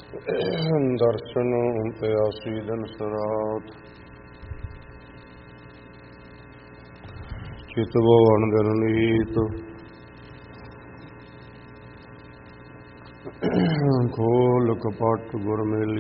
ਦਰਸ਼ਨ ਪਿਆਸੀ ਦਿਨ ਸਰਾਤ, ਚਿਤਵੋ ਅਣਦਿਨ ਨੀਤ। ਖੋਲ ਕਪਟ ਗੁਰ ਮੇਲੀ,